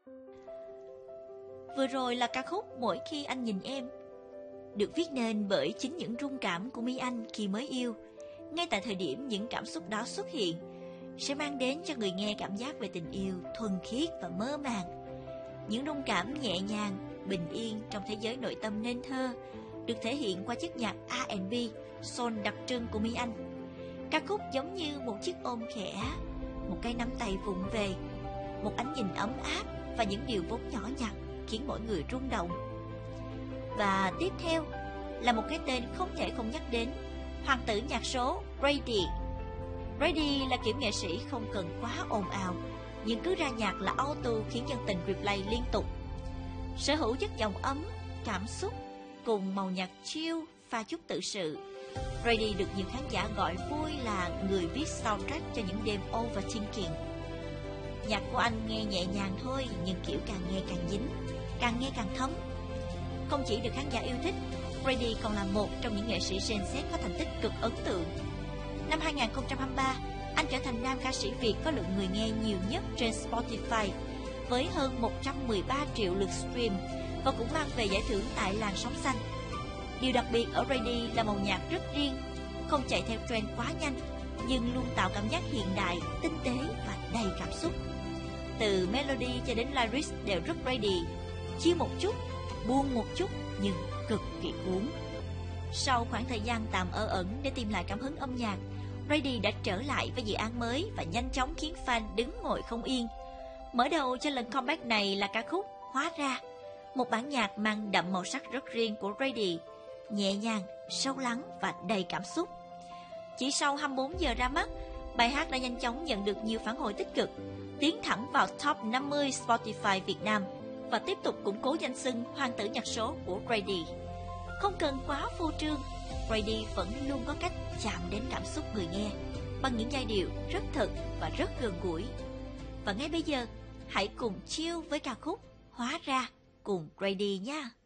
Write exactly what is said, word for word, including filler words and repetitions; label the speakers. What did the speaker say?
Speaker 1: Vừa rồi là ca khúc Mỗi Khi Anh Nhìn Em, được viết nên bởi chính những rung cảm của My Anh khi mới yêu. Ngay tại thời điểm những cảm xúc đó xuất hiện, sẽ mang đến cho người nghe cảm giác về tình yêu thuần khiết và mơ màng. Những rung cảm nhẹ nhàng, bình yên trong thế giới nội tâm nên thơ, được thể hiện qua chất nhạc R and B, soul đặc trưng của My Anh. Ca khúc giống như một chiếc ôm khẽ, một cái nắm tay vụng về, một ánh nhìn ấm áp và những điều vốn nhỏ nhặt khiến mỗi người rung động. Và tiếp theo là một cái tên không thể không nhắc đến, hoàng tử nhạc số Brady. Brady là kiểu nghệ sĩ không cần quá ồn ào, nhưng cứ ra nhạc là auto khiến dân tình replay liên tục. Sở hữu chất giọng ấm, cảm xúc cùng màu nhạc chill pha chút tự sự, Brady được nhiều khán giả gọi vui là người viết soundtrack cho những đêm overthinking. Nhạc của anh nghe nhẹ nhàng thôi, nhưng kiểu càng nghe càng dính, càng nghe càng thấm. Không chỉ được khán giả yêu thích, Brady còn là một trong những nghệ sĩ Gen Z có thành tích cực ấn tượng. Năm hai không hai ba, anh trở thành nam ca sĩ Việt có lượng người nghe nhiều nhất trên Spotify với hơn một trăm mười ba triệu lượt stream và cũng mang về giải thưởng tại làn sóng xanh. Điều đặc biệt ở Brady là màu nhạc rất riêng, không chạy theo trend quá nhanh, nhưng luôn tạo cảm giác hiện đại, tinh tế và đầy cảm xúc. Từ melody cho đến lyrics đều rất Brady, chill một chút, buông một chút nhưng cực kỳ cuốn. Sau khoảng thời gian tạm ở ẩn để tìm lại cảm hứng âm nhạc, Brady đã trở lại với dự án mới và nhanh chóng khiến fan đứng ngồi không yên. Mở đầu cho lần comeback này là ca khúc Hóa Ra, một bản nhạc mang đậm màu sắc rất riêng của Brady, nhẹ nhàng, sâu lắng và đầy cảm xúc. Chỉ sau hai mươi bốn giờ ra mắt, bài hát đã nhanh chóng nhận được nhiều phản hồi tích cực, tiến thẳng vào top năm mươi Spotify Việt Nam và tiếp tục củng cố danh xưng hoàng tử nhạc số của Brady. Không cần quá phô trương, Brady vẫn luôn có cách chạm đến cảm xúc người nghe bằng những giai điệu rất thật và rất gần gũi. Và ngay bây giờ, hãy cùng chill với ca khúc Hóa Ra cùng Brady nha.